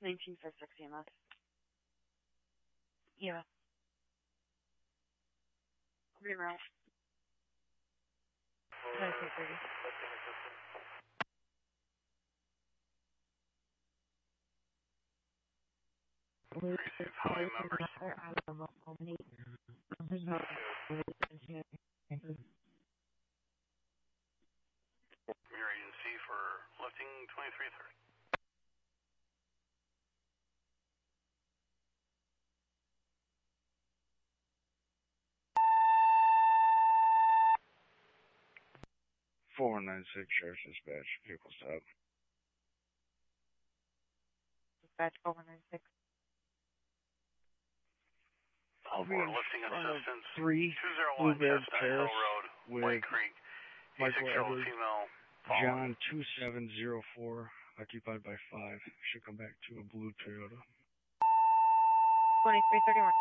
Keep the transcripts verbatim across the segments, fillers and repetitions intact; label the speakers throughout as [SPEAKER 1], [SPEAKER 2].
[SPEAKER 1] nineteen for six E M S. Yeah. Green route. twenty-three thirty.
[SPEAKER 2] How many members? Your agency for lifting twenty-three thirty.
[SPEAKER 3] four one nine six, Sheriff's Dispatch, vehicle stop.
[SPEAKER 1] Dispatch four one nine six.
[SPEAKER 3] I'll be
[SPEAKER 2] For
[SPEAKER 3] in
[SPEAKER 2] lifting
[SPEAKER 3] front of
[SPEAKER 2] assistance,
[SPEAKER 3] three
[SPEAKER 2] two oh one
[SPEAKER 3] Bluebird
[SPEAKER 2] Chestnut
[SPEAKER 3] Terrace
[SPEAKER 2] Hill Road,
[SPEAKER 3] with
[SPEAKER 2] White Creek.
[SPEAKER 3] Michael
[SPEAKER 2] Asexual
[SPEAKER 3] Edwards,
[SPEAKER 2] female following.
[SPEAKER 3] John two seven zero four, occupied by five. Should come back to a blue Toyota.
[SPEAKER 1] twenty-three thirty-one.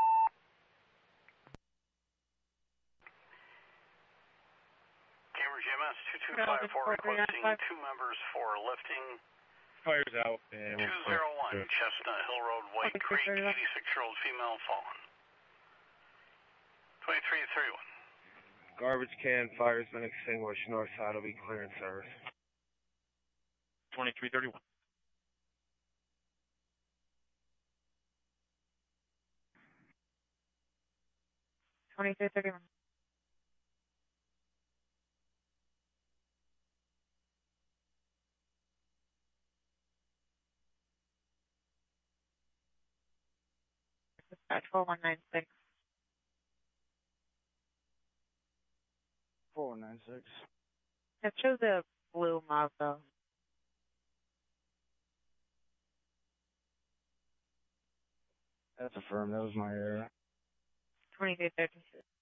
[SPEAKER 2] Cambridge E M S two two five four requesting two members for lifting.
[SPEAKER 3] Fire's out. Yeah,
[SPEAKER 2] two oh one Chestnut Hill Road, White Creek, eighty-six-year-old female fallen. twenty-three thirty-one.
[SPEAKER 4] Garbage can, fire's been extinguished. North side will be clear in service.
[SPEAKER 5] twenty-three thirty-one.
[SPEAKER 1] twenty-three thirty-one. Dispatch four one nine six.
[SPEAKER 3] four one nine six.
[SPEAKER 1] That shows a blue Mazda.
[SPEAKER 3] That's affirmed. That was my error.
[SPEAKER 1] twenty-three thirty-six.